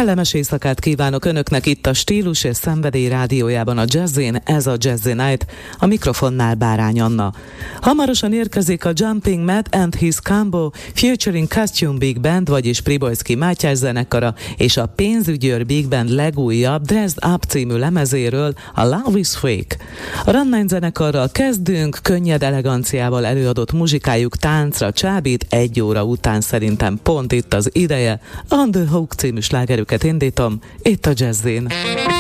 Kellemes éjszakát kívánok önöknek itt a Stílus és Szenvedély rádiójában a Jazzin, ez a Jazzy Night, a mikrofonnál Bárány Anna. Hamarosan érkezik a Jumping Matt and His Combo featuring Costume Big Band, vagyis Pribojszky Mátyás zenekara, és a Pénzügyőr Big Band legújabb Dressed Up című lemezéről, a Love is Fake. A Rannány zenekarral kezdünk, könnyed eleganciával előadott muzsikájuk táncra csábít, 1 óra után szerintem pont itt az ideje. On the Hook című slágerüket indítom, itt a Jazzin.